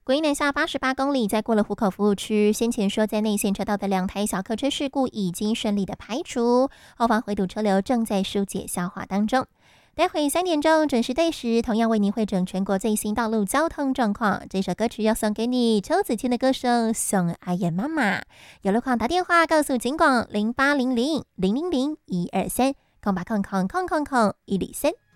国一南下88公里，在过了湖口服务区，先前说在内线车道的2台小客车事故已经顺利的排除，后方回堵车流正在疏解消化当中。待会3点钟准时对时，同样为您汇整全国最新道路交通状况。这首歌曲要送给你，邱子谦的歌声送阿燕妈妈。有路况打电话告诉警广0800 000 123，0800 103。